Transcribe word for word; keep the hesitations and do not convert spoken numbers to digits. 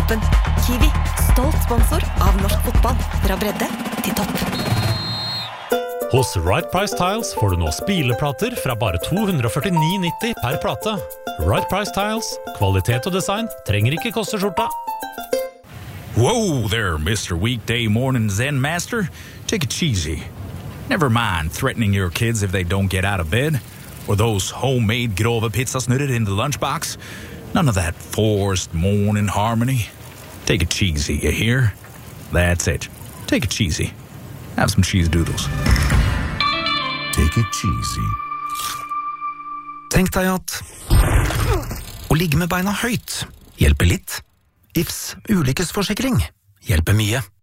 toppen. Kiwi, stolt sponsor av norsk fotball. Fra bredde til topp. Hos Right Price Tiles får du nå spileplater fra bare to hundre førtini nitti per plate. Right Price Tiles, kvalitet og design trenger ikke koste skjorta. Whoa there, Mister Weekday Morning Zen Master. Take it cheesy. Never mind threatening your kids if they don't get out of bed, or those homemade grove pizzasnurrer in the lunchbox. None of that forced morning harmony. Take it cheesy, you hear? That's it. Take it cheesy. Have some cheese doodles. Take it cheesy. Tenk deg at å ligge med beina høyt hjelper litt. I F S ulykkesforsikring hjelper mye.